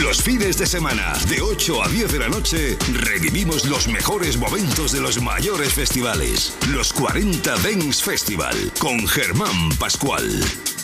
Los fines de semana, de 8 a 10 de la noche, revivimos los mejores momentos de los mayores festivales. Los 40 Dance Festival, con Germán Pascual.